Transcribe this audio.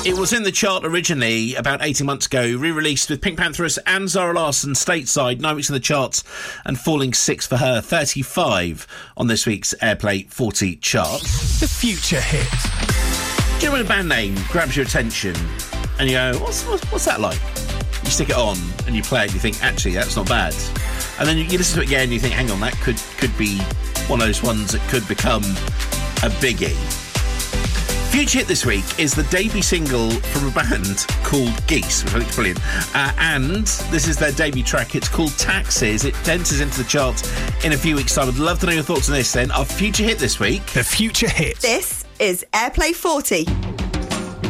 It was in the chart originally about 18 months ago, re-released with Pink Pantheress and Zara Larsson stateside, 9 weeks in the charts and falling 6 for her, 35 on this week's Airplay 40 chart. The Future Hit. Do you know when a band name grabs your attention and you go, what's that like? You stick it on and you play it and you think, actually, that's not bad. And then you listen to it again and you think, hang on, that could be one of those ones that could become a biggie. Future Hit this week is the debut single from a band called Geese, which I think is brilliant. And this is their debut track. It's called Taxes. It enters into the charts in a few weeks' time. I'd love to know your thoughts on this then. Our Future Hit this week. The Future Hit. This is Airplay 40.